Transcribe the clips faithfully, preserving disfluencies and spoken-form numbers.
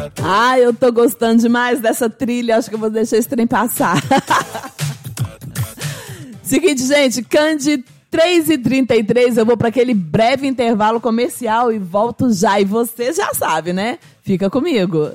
Ah, eu tô gostando demais dessa trilha. Acho que eu vou deixar esse trem passar. Seguinte, gente, Candy três e trinta e três, eu vou para aquele breve intervalo comercial e volto já. E você já sabe, né? Fica comigo.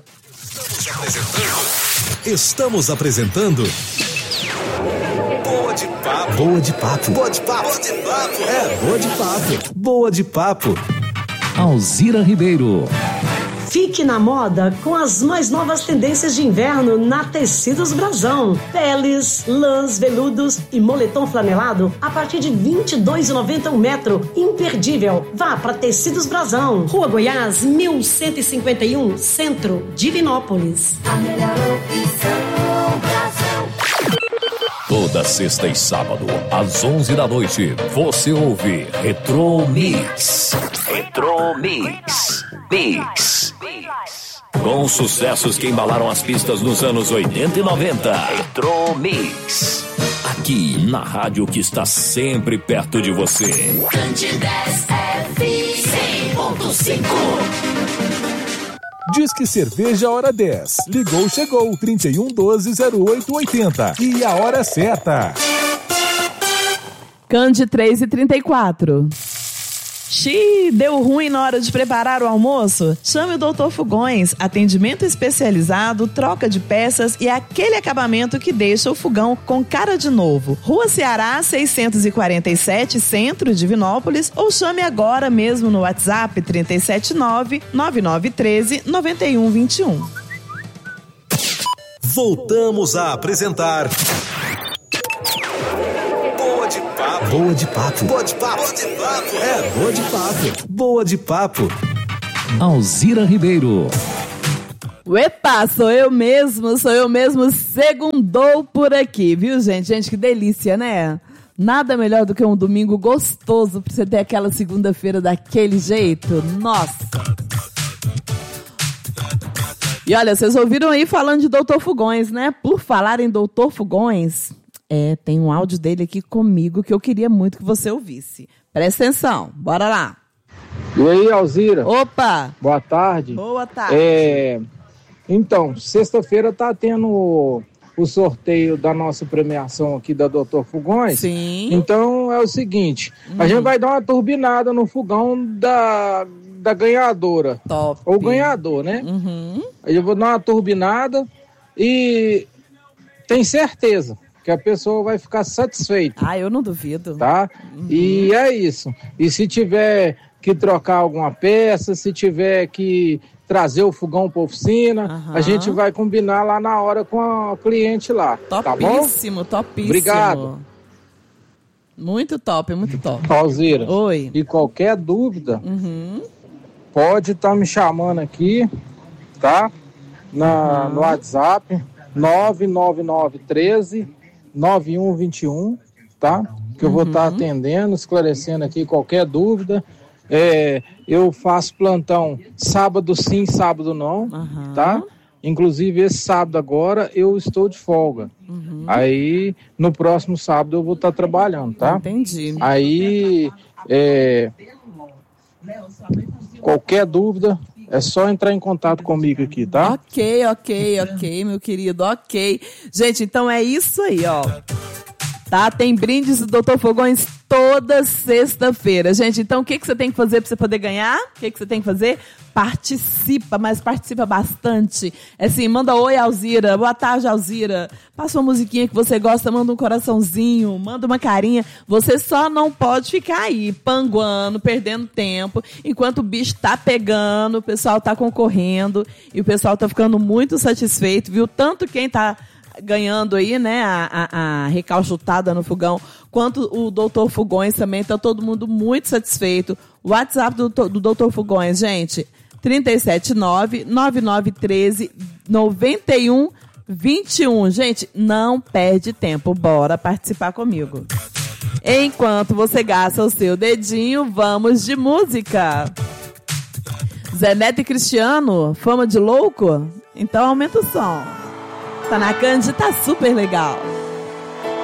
Estamos apresentando Boa de Papo. Boa de Papo. Boa de Papo. Boa de Papo. É, Boa de Papo. Boa de Papo. Alzira Ribeiro. Fique na moda com as mais novas tendências de inverno na Tecidos Brasão. Peles, lãs, veludos e moletom flanelado a partir de vinte e dois reais e noventa centavos um metro. Imperdível. Vá para Tecidos Brasão. Rua Goiás, mil cento e cinquenta e um, Centro, Divinópolis. A melhor opção, Brasão. Toda sexta e sábado, às onze da noite, você ouve Retro Mix. Retro Mix. Mix. Com sucessos que embalaram as pistas nos anos oitenta e noventa. Retro Mix. Aqui na rádio que está sempre perto de você. Candidez F cem ponto cinco. Disque Cerveja Hora dez. Ligou, chegou. trinta e um, doze, zero oito, oitenta. E a hora certa. Candy três e trinta e quatro. Xiii, deu ruim na hora de preparar o almoço? Chame o doutor Fogões. Atendimento especializado, troca de peças e aquele acabamento que deixa o fogão com cara de novo. Rua Ceará, seiscentos e quarenta e sete, Centro, Divinópolis, ou chame agora mesmo no WhatsApp trinta e sete nove, nove nove um três, nove um dois um. Voltamos a apresentar Boa de Papo. Boa de Papo. Boa de Papo. Boa de Papo. É, Boa de Papo. Boa de Papo. Alzira Ribeiro. Epa, sou eu mesmo, sou eu mesmo, segundou por aqui, viu, gente? Gente, que delícia, né? Nada melhor do que um domingo gostoso pra você ter aquela segunda-feira daquele jeito. Nossa! E olha, vocês ouviram aí falando de doutor Fogões, né? Por falar em doutor Fogões, é, tem um áudio dele aqui comigo que eu queria muito que você ouvisse. Presta atenção, bora lá. E aí, Alzira? Opa! Boa tarde. Boa tarde. É, então, sexta-feira tá tendo o sorteio da nossa premiação aqui da doutor Fogões. Sim. Então é o seguinte, hum. a gente vai dar uma turbinada no fogão da, da ganhadora. Top. Ou ganhador, né? Uhum. Aí eu vou dar uma turbinada e tem certeza que a pessoa vai ficar satisfeita. Ah, eu não duvido. Tá? Uhum. E é isso. E se tiver que trocar alguma peça, se tiver que trazer o fogão para oficina, uhum. a gente vai combinar lá na hora com a cliente lá. Topíssimo, tá bom? topíssimo. Obrigado. Muito top, muito top. Alzira. Oi. E qualquer dúvida, uhum. pode estar tá me chamando aqui, tá? Na, uhum. No WhatsApp, nove nove nove um três, nove um dois um, tá? Que eu vou estar tá atendendo, esclarecendo aqui qualquer dúvida. É, eu faço plantão sábado sim, sábado não, uhum. tá? Inclusive esse sábado agora eu estou de folga. Uhum. Aí no próximo sábado eu vou estar tá trabalhando, tá? Entendi. Aí é, qualquer dúvida é só entrar em contato comigo aqui, tá? Ok, ok, ok, meu querido, ok. Gente, então é isso aí, ó. Tá? Tem brindes do doutor Fogões toda sexta-feira. Gente, então o que, que você tem que fazer para você poder ganhar? O que, que você tem que fazer? Participa, mas participa bastante. É assim, manda oi, Alzira. Boa tarde, Alzira. Passa uma musiquinha que você gosta, manda um coraçãozinho, manda uma carinha. Você só não pode ficar aí panguando, perdendo tempo, enquanto o bicho tá pegando, o pessoal tá concorrendo e o pessoal tá ficando muito satisfeito, viu? Tanto quem tá ganhando aí, né, a, a, a recalchutada no fogão, quanto o doutor Fogões também, tá todo mundo muito satisfeito. O WhatsApp do, do doutor Fogões, gente, trinta e sete nove, nove nove um três, nove um dois um. Gente, não perde tempo, bora participar comigo. Enquanto você gasta o seu dedinho, vamos de música. Zé Neto e Cristiano, fama de louco? Então aumenta o som. Tá na Candy, tá super legal.